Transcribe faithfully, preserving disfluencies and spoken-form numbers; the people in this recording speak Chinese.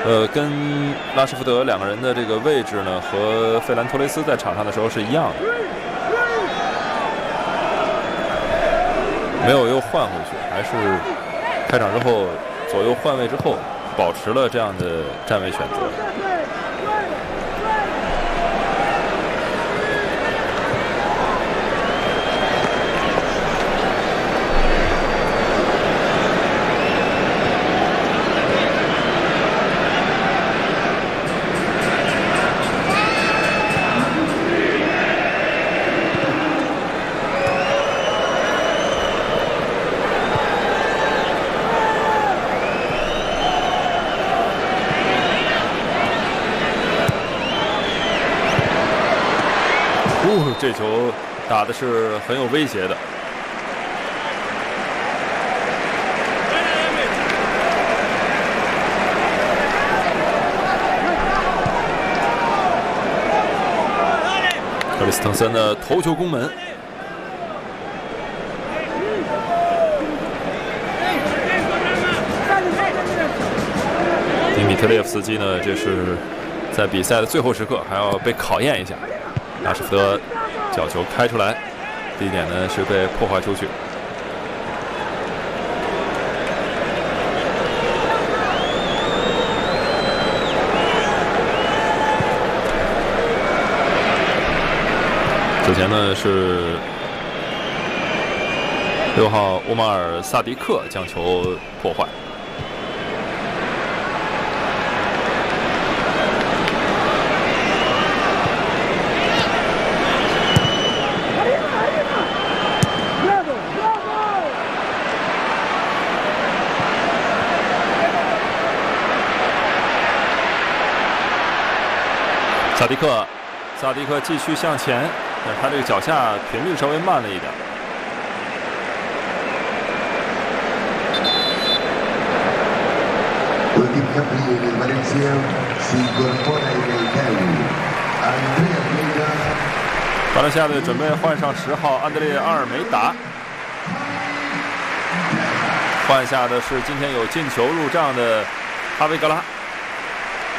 呃，跟拉什福德两个人的这个位置呢，和费兰托雷斯在场上的时候是一样的，没有又换回去，还是开场之后左右换位之后，保持了这样的站位选择。这球打的是很有威胁的。克里斯滕森的头球攻门。迪米特列夫斯基呢，这是在比赛的最后时刻还要被考验一下。拉什福德角球开出来，地点呢是被破坏出去。之前呢是六号乌马尔萨迪克将球破坏。萨迪克，萨迪克继续向前，但是他这个脚下频率稍微慢了一点。巴伦西亚队准备换上十号安德烈阿尔梅达，换下的是今天有进球入账的哈维格拉。